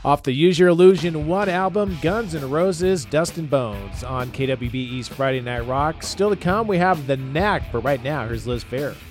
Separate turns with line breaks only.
Off the Use Your Illusion 1 album, Guns N' Roses, Dust and Bones on KWB East Friday Night Rock. Still to come, we have The Knack, but right now, here's Liz Phair.